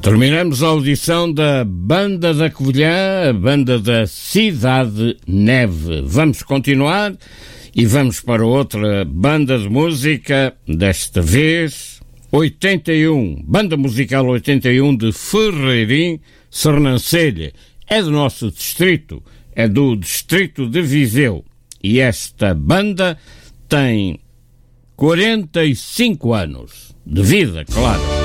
Terminamos a audição da Banda da Covilhã, a banda da Cidade Neve. Vamos continuar e vamos para outra banda de música, desta vez 81, Banda Musical 81 de Ferreirim, Sernancelha. É do nosso distrito, é do distrito de Viseu. E esta banda tem 45 anos de vida, claro.